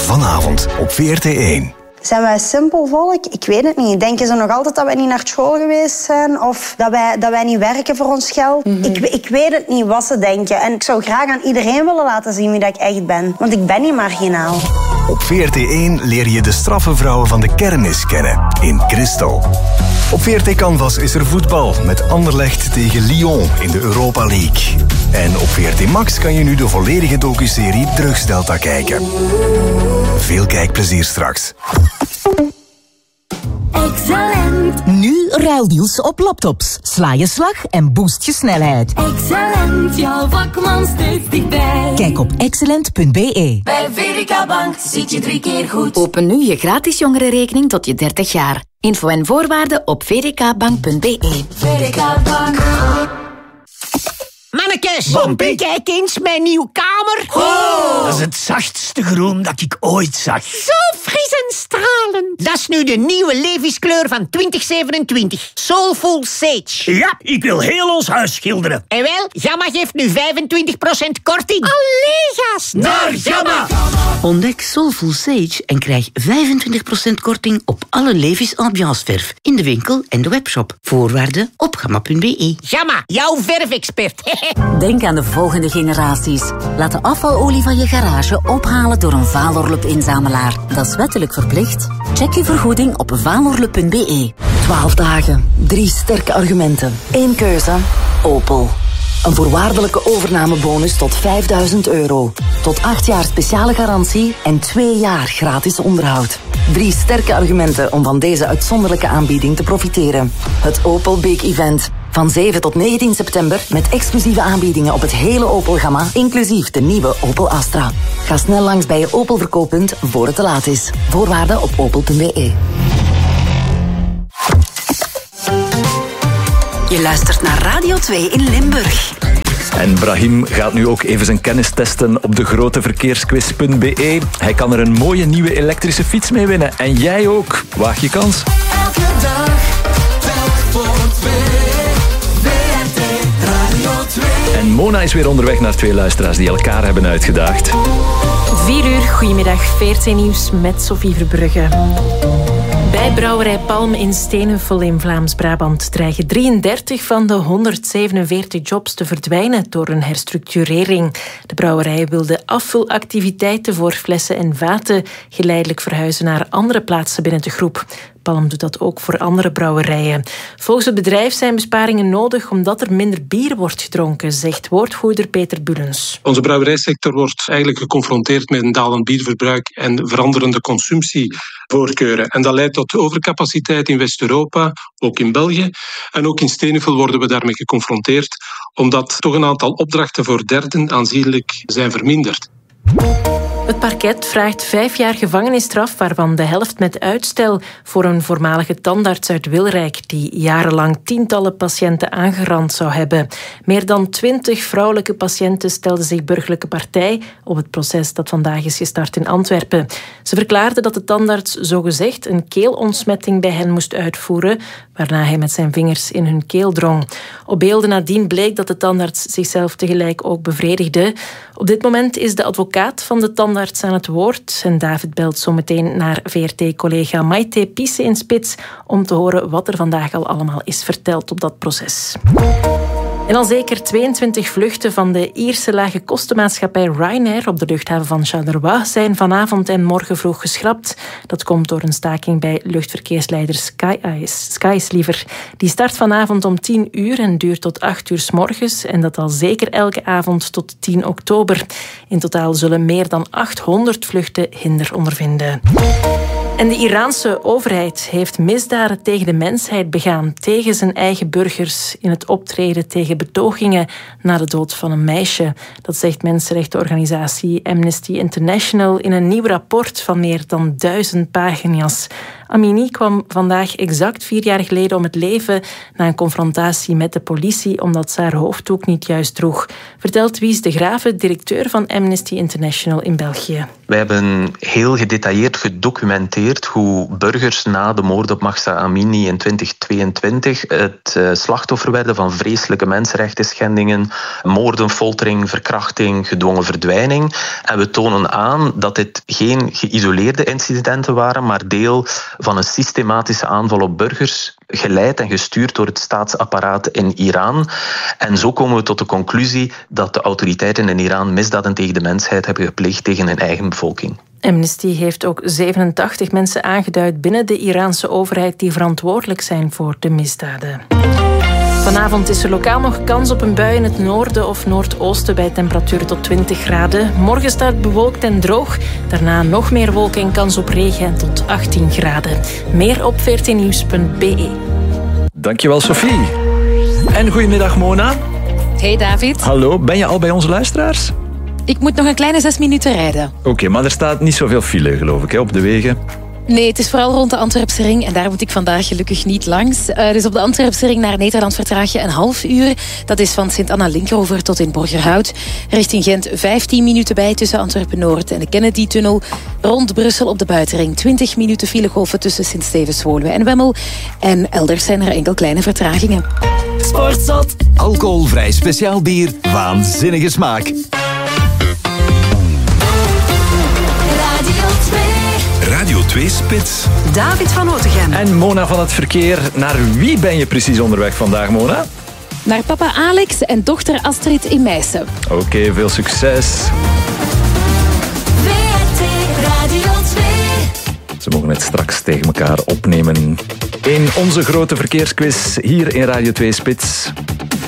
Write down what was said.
Vanavond op VRT1. Zijn wij simpel volk? Ik weet het niet. Denken ze nog altijd dat wij niet naar school geweest zijn? Of dat wij niet werken voor ons geld? Ik weet het niet wat ze denken. En ik zou graag aan iedereen willen laten zien wie dat ik echt ben. Want ik ben niet marginaal. Op VRT1 leer je de straffe vrouwen van de kermis kennen. In Christel. Op VRT Canvas is er voetbal met Anderlecht tegen Lyon in de Europa League. En op VRT Max kan je nu de volledige docuserie Drugsdelta kijken. Veel kijkplezier straks. Excellent. Nu ruildeals op laptops. Sla je slag en boost je snelheid. Excellent, jouw vakman steeds dichtbij. Kijk op excellent.be. Bij VDK Bank zit je 3 keer goed. Open nu je gratis jongerenrekening tot je 30 jaar. Info en voorwaarden op vdkbank.be. VDK Bank. Mannekes, Bompie. kijk eens mijn nieuwe kamer. Oh, dat is het zachtste groen dat ik ooit zag. Zo fris en stralend. Dat is nu de nieuwe Levi's-kleur van 2027. Soulful Sage. Ja, ik wil heel ons huis schilderen. En wel, Gamma geeft nu 25% korting. Allee, gast. Naar Gamma! Ontdek Soulful Sage en krijg 25% korting op alle Levi's ambianceverf in de winkel en de webshop. Voorwaarden op gamma.be. Gamma, jouw verfexpert. Denk aan de volgende generaties. Laat de afvalolie van je garage ophalen door een Valorlup-inzamelaar. Dat is wettelijk verplicht. Check je vergoeding op valorlup.be. 12 dagen, 3 sterke argumenten. 1 keuze, Opel. Een voorwaardelijke overnamebonus tot €5.000. Tot 8 jaar speciale garantie en 2 jaar gratis onderhoud. 3 sterke argumenten om van deze uitzonderlijke aanbieding te profiteren. Het Opel Big Event. Van 7 tot 19 september met exclusieve aanbiedingen op het hele Opel-gamma, inclusief de nieuwe Opel Astra. Ga snel langs bij je Opel verkooppunt voor het te laat is. Voorwaarden op opel.be. Je luistert naar Radio 2 in Limburg. En Brahim gaat nu ook even zijn kennis testen op de groteverkeersquiz.be. Hij kan er een mooie nieuwe elektrische fiets mee winnen. En jij ook. Waag je kans. Elke dag, telk voor 2. VRT Radio 2. En Mona is weer onderweg naar 2 luisteraars die elkaar hebben uitgedaagd. 4 uur, goedemiddag, VRT Nieuws met Sophie Verbrugge. Bij brouwerij Palm in Steenhuffel in Vlaams-Brabant dreigen 33 van de 147 jobs te verdwijnen door een herstructurering. De brouwerij wil de afvulactiviteiten voor flessen en vaten geleidelijk verhuizen naar andere plaatsen binnen de groep. Palm doet dat ook voor andere brouwerijen. Volgens het bedrijf zijn besparingen nodig omdat er minder bier wordt gedronken, zegt woordvoerder Peter Bullens. Onze brouwerijsector wordt eigenlijk geconfronteerd met een dalend bierverbruik en veranderende consumptievoorkeuren. En dat leidt tot overcapaciteit in West-Europa, ook in België. En ook in Steenhuffel worden we daarmee geconfronteerd, omdat toch een aantal opdrachten voor derden aanzienlijk zijn verminderd. Het parket vraagt 5 jaar gevangenisstraf, waarvan de helft met uitstel, voor een voormalige tandarts uit Wilrijk die jarenlang tientallen patiënten aangerand zou hebben. Meer dan 20 vrouwelijke patiënten stelden zich burgerlijke partij op het proces dat vandaag is gestart in Antwerpen. Ze verklaarden dat de tandarts zogezegd een keelontsmetting bij hen moest uitvoeren, waarna hij met zijn vingers in hun keel drong. Op beelden nadien bleek dat de tandarts zichzelf tegelijk ook bevredigde. Op dit moment is de advocaat van de tandarts aan het woord en David belt zo meteen naar VRT-collega Maite Piesse in Spits om te horen wat er vandaag al allemaal is verteld op dat proces. En al zeker 22 vluchten van de Ierse lage kostenmaatschappij Ryanair op de luchthaven van Charleroi zijn vanavond en morgen vroeg geschrapt. Dat komt door een staking bij luchtverkeersleider Skies. Die start vanavond om 10 uur en duurt tot 8 uur 's morgens en dat al zeker elke avond tot 10 oktober. In totaal zullen meer dan 800 vluchten hinder ondervinden. En de Iraanse overheid heeft misdaden tegen de mensheid begaan tegen zijn eigen burgers in het optreden tegen betogingen na de dood van een meisje. Dat zegt mensenrechtenorganisatie Amnesty International in een nieuw rapport van meer dan 1000 pagina's. Amini kwam vandaag exact 4 jaar geleden om het leven na een confrontatie met de politie omdat ze haar hoofddoek niet juist droeg. Vertelt Wies de Grave, directeur van Amnesty International in België. Wij hebben heel gedetailleerd gedocumenteerd gecontroleerd hoe burgers na de moord op Mahsa Amini in 2022 het slachtoffer werden van vreselijke mensenrechtenschendingen, moorden, foltering, verkrachting, gedwongen verdwijning. En we tonen aan dat dit geen geïsoleerde incidenten waren, maar deel van een systematische aanval op burgers, geleid en gestuurd door het staatsapparaat in Iran. En zo komen we tot de conclusie dat de autoriteiten in Iran misdaden tegen de mensheid hebben gepleegd tegen hun eigen bevolking. Amnesty heeft ook 87 mensen aangeduid binnen de Iraanse overheid die verantwoordelijk zijn voor de misdaden. Vanavond is er lokaal nog kans op een bui in het noorden of noordoosten bij temperaturen tot 20 graden. Morgen staat het bewolkt en droog. Daarna nog meer wolken en kans op regen en tot 18 graden. Meer op 14nieuws.be. Dankjewel, Sophie. En goedemiddag, Mona. Hey David. Hallo, ben je al bij onze luisteraars? Ik moet nog een kleine 6 minuten rijden. Oké, maar er staat niet zoveel file, geloof ik, op de wegen. Nee, het is vooral rond de Antwerpse ring en daar moet ik vandaag gelukkig niet langs. Dus op de Antwerpse ring naar Nederland vertraag je een half uur. Dat is van Sint-Anna-Linkeroever tot in Borgerhout. Richting Gent 15 minuten bij tussen Antwerpen-Noord en de Kennedy-tunnel. Rond Brussel op de buitenring 20 minuten filegolven tussen Sint-Stevens-Woluwe en Wemmel. En elders zijn er enkel kleine vertragingen. Sportzot. Alcoholvrij speciaal bier. Waanzinnige smaak. Radio 2 Spits. David van Otegem. En Mona van het verkeer. Naar wie ben je precies onderweg vandaag, Mona? Naar papa Alex en dochter Astrid in Meissen. Oké, veel succes. WRT Radio 2. Ze mogen het straks tegen elkaar opnemen in onze grote verkeersquiz hier in Radio 2 Spits.